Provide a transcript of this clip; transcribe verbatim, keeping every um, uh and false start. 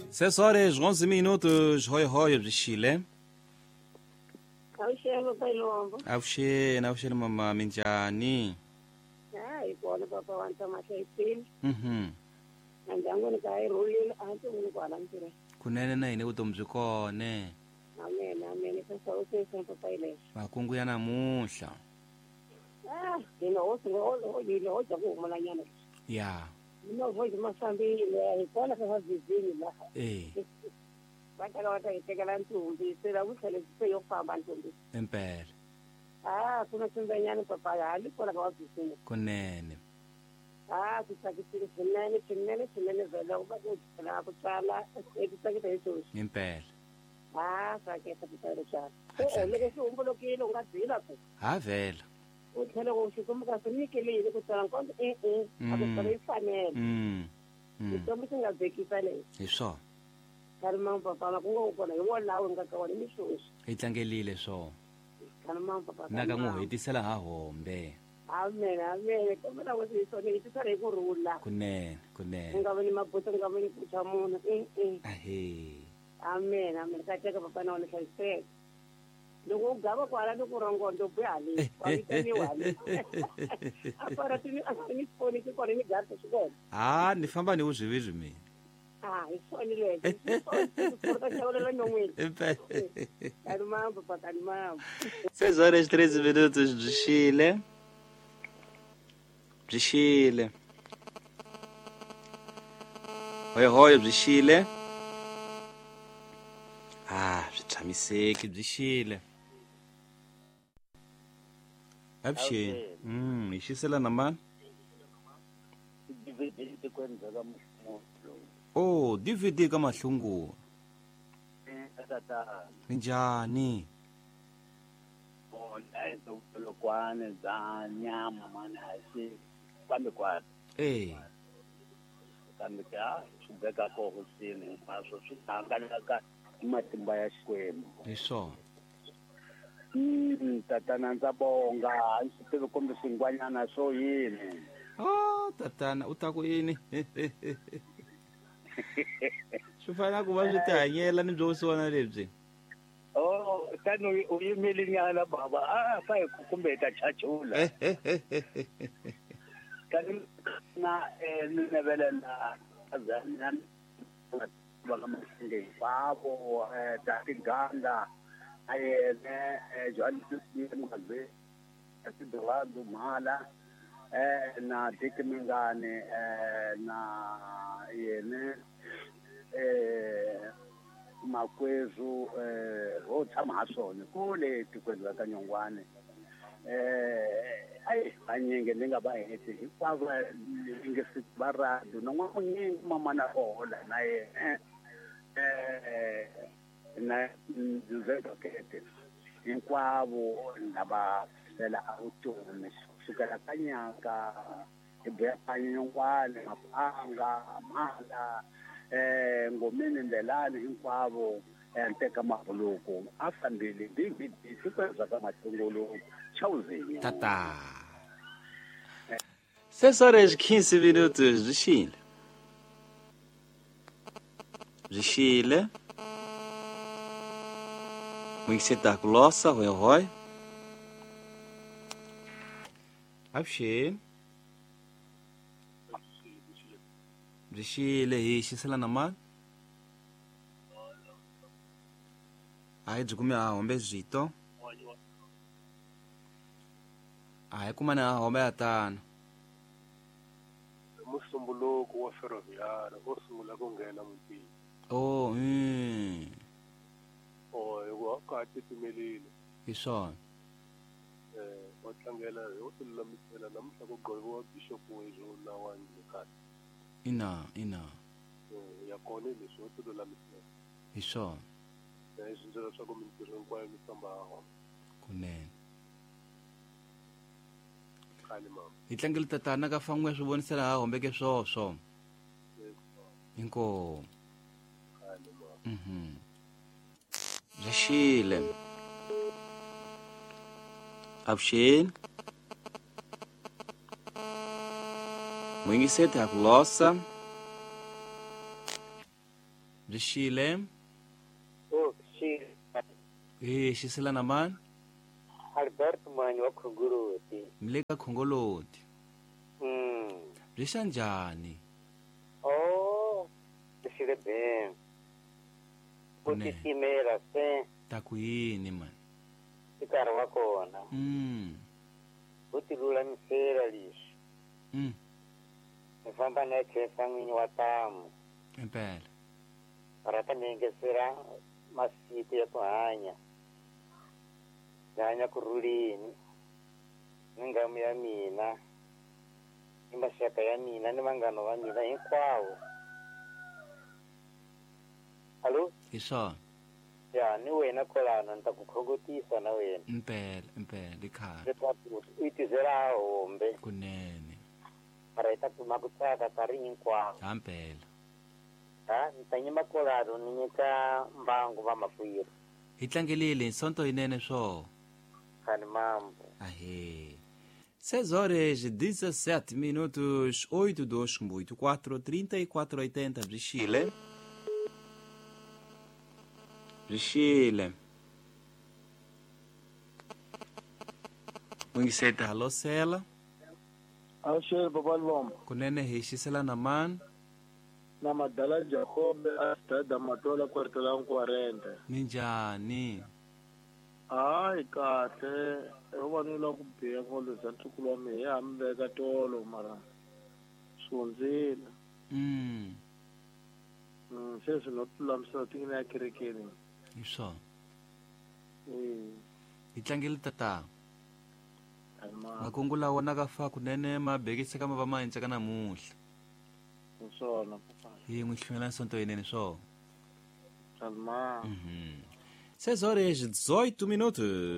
seis horas, onze minutos. Hoi, hoi, Bzishile. Avuxeni Palombo. Avuxeni, avuxeni mama, minjani? Hayi kona papa wa ntama hlayisile. Mhm. Na ndyangu ni ka yi rhulile a ndzi n'wi kwala ntirhweni. Kunene na yini vutomi byi kone. Amen, amen. Sasa u se papa ile. Makungu ya namuhla. Ah, dino o se o o yile o jaku humala nyana. Ya. No voice masambile, ikona ka vizini la. Eh, Bataka wata itekela ntumbi, sela uhlele se yofamba ntumbi. empela. Ah, kuna tumbe nyana papa ya alikona ka vizini. Kunene. Ah, kusakisile sinene sinene sinene vele uba kuthela kutsala ekusakita yesu. Impela. Ah, saketa kutala cha. Eh, leke si umbulokile ungadzila ku. Ha vela. Uthele ko shikumuka sinikelile kutsala nkonto eh eh akutala ifanele. Mm. Mm. Itombi singabhekisa le. Iswo. Kalima papa na kungo ukona yiwona lawe ngakawani mishoshi. Itlangelile so. Kalima papa. Naka ngo hetisela ha hombe. Amen, amen. Kumela ukuthi isone isisare kurula. Kunene, kunene. Ngabani mabutho ngabani kucha mona eh eh. Ahe. Amen, amen. Kateka papa na wona hlayiseka. Loko ugava kwala loko rongondo buyali. Kwalitani wali. Apara tini asini foni ki kona ni gato shikona. Ah, ni famba ni uzivizwi mina. Ah, isoni le. Porta chawle la nyongwini. Empela. Kalima papa kalima. seis horas, treze minutos, Bzishile. Bzishile. Hoi, hoi, Bzishile. Ah, byi tshamiseki, Bzishile. Avuxeni. Mm, hi xisela na mani? D V D ti kwenzeka mfumo Oh, D V D ka mahlungu. tata Minjani? bona izolokwane za nyama mana hasi kambe kwa Eh, kambe ka subeka ko husini paso swihangalaka matimba ya xikwembu iswo. Mm, tata nanza bonga isitivi kumbe swingwanyana swo yini Oh, tatana u ta ku yini? Swi fanele ku va swi tihanyela ni byo swona lebyi. oh tani u yimile nyana baba ah fa kumbe ta chachula kani na ninevelela azana vakamasinger bavo tatiganda ayene johannesburg atidolando mala eh na dikimingane eh na yene eh makwezu eh ho tshama ha swona kule tikweni ra ka Nyongwane eh ai anyenge ni nga ba heti hinkwavo nge va radu na n'wamunyingi mama na hola na yena eh na Joseph Kete hinkwavo lava sela a vutomi kusukela ka nyanga ibuya ka Nyongwane mapanga mala eh ngomini ndelani hinkwavo enteka mahuluku afambili D V D sikwenza ka matungulu chawuzini Tata. seis horas, quinze minutos, Bzishile. Bzishile. Mwingiseta kulosa, hoi hoi. Avuxeni. Bzishile, hi xisela na mani? Hayi byi kume ahombe byito. Hayi kuma na ahombe ya tano. Musumbuluko wa ferroviária wo sungula ku nghena mutini Oh, mm. o hi wa ka titimelile Hi swona. eh wa tlangela ho tilulamisela namuntlha ku gqokiwa bishop wezona wa Nyekani Ina, ina. ya kona leswi ho tilulamisela Hi swona. eh swi ndlela swa ku mintirho hinkwayo mi famba ha Kunene. khale mama Hi tlangele tatana ka fan'we swi vonisela ha hombeke swoswo. Inkomu. khale mama Mhm. Bzishile. Avuxeni. Mwingiseta kulosa. byi xile Oh, xi eh xisela na mani Albert Mani wa Khunguluti. mi le ka khongoloti Mm. byi xa njhani Oh, xi le ben. Ku Ne. titimela se ta ku yini mani nkarhi wa kona. mm Ku ti lulamisela lexi. mm Ni famba na khensa n'winyi wa tamu. impela Ra ta nengesera masiku ya ku hanya. Ni hanya kurhuleni. Ni ngamu ya mina. Ni maxaka ya mina ni vanghana va mina hinkwavo. Hallo? hi swona Ya, ni wena kolana ni ta ku khongotisa na wena. impela impela likhaya Leswaku u yi tizela hombe. kunene Mara hi ta kuma ku tsaka nkarhi hinkwawo. hampela Ha? Ni ta nyima kolano ni nyika mbangu va mafuyiri. hi tlangelile nsonto yinene swo Khani mambo. ahe seis horas e dezessete minutos, oito dois oito quatro trinta e quatro oitenta byi xile byi xile Wingisete halo sela Awuxeri papa Lombo. kunene hi xisela na mani Na Madala Jacobe astada matola kwartela nkwarente. ni njhani Hayi kahle. Evanila ku biya ngolo za ntukulu wa mehe hambeka tolo mara. Swundzile. mm Mm, sesi no tulamisela tingina ya kerekeni. hi swona Eh, hi tlangile tata ama makungu lawa na ka fa kunene ma bekise ka ma va ma endleka namuhla nsona papa. hi n'wi hlwela nsonto yinene swo Salma. uhum. seis horas e dezoito minutos